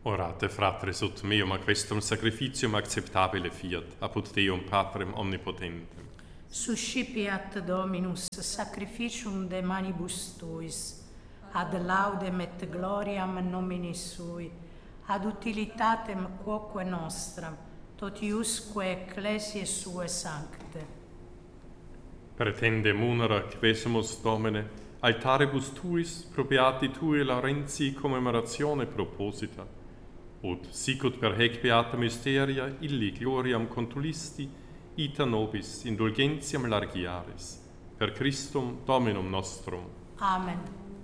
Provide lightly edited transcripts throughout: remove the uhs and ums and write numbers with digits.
Orate, fratres, ut meum a questum sacrificium acceptabile fiat, apud Deum Patrem omnipotentem. Suscipiat Dominus sacrificium de manibus tuis, ad laudem et gloriam nomini sui, ad utilitatem quoque nostram, totiusque ecclesiae sue sancte. Pretende munera quesumus Domine, altaribus tuis, pro beati tui Laurentii commemoratione proposita, ut sicut per hec beata mysteria illi gloriam contulisti, ita nobis indulgentiam largiaris, per Christum Dominum nostrum. Amen.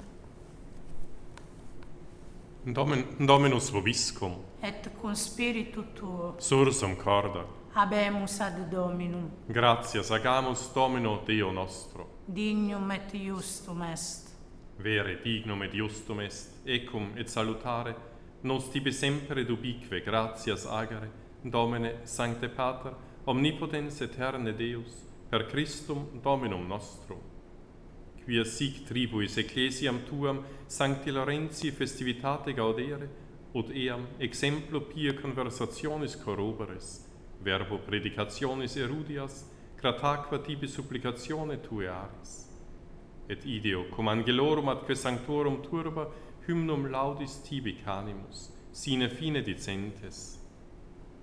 Dominus vobiscum, Et cum spiritu tuo, sursum corda, habemus ad Dominum, gratias agamus Domino Deo nostro, dignum et justum est. vere dignum et justum est, ecum et salutare, nos tibi sempre et ubique gratias agere, Domine Sancte Pater, omnipotens aeterne Deus, per Christum Dominum nostrum. Quia sic tribuis ecclesiam tuam Sancti Laurentii festivitate gaudere, ut eam exemplo pia conversationis corroboris, verbo predicationis erudias, grataque tibi supplicatione tue aris. Et ideo, cum angelorum atque sanctorum turba, hymnum laudis tibi canimus, sine fine dicentes.